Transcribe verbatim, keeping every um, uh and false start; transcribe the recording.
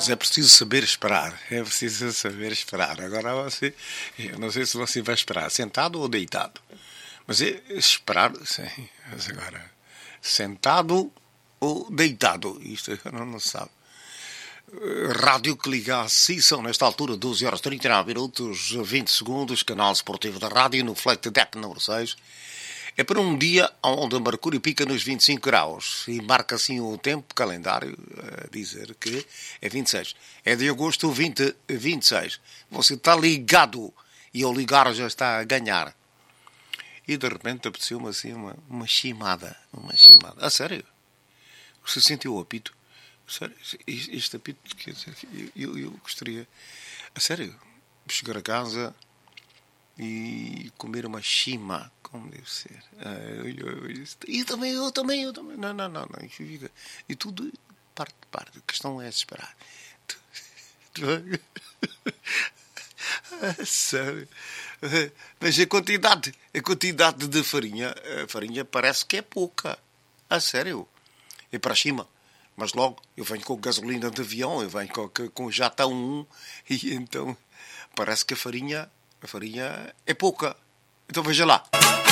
Mas é preciso saber esperar. É preciso saber esperar. Agora você, eu não sei se você vai esperar sentado ou deitado. Mas é esperar, sim. Mas agora, sentado ou deitado? Isto agora não se sabe. Rádio que liga a si, são nesta altura doze horas e trinta e nove minutos, vinte segundos, canal esportivo da rádio, no Fleck Deck número seis. É para um dia onde a Mercúrio pica nos vinte e cinco graus e marca assim o tempo, calendário, a dizer que é vinte e seis. É de agosto vinte, vinte e seis. Você está ligado e ao ligar já está a ganhar. E de repente apeteceu-me assim uma, uma chimada. Uma chimada. A sério? Você sentiu o apito? Sério? Este apito, quer dizer, eu, eu, eu gostaria... A sério? Chegar a casa e comer uma chima, como deve ser. Ah, eu, eu, eu, e também, eu também, eu também. Não, não, não. não. Fica, e tudo, parte, parte. A questão é esperar. Ah, sério? Mas a quantidade, a quantidade de farinha, a farinha parece que é pouca. A sério? É para cima. Mas logo, eu venho com gasolina de avião, eu venho com, com jata um, e então parece que a farinha, a farinha é pouca. Então veja lá.